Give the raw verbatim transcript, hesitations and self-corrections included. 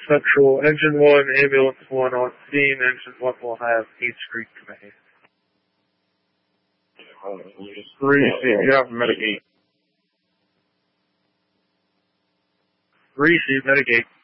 Central, Engine one, Ambulance one on scene. Engine one will have eight screen command. Three, see if you have Medicaid. Three, see Medicaid.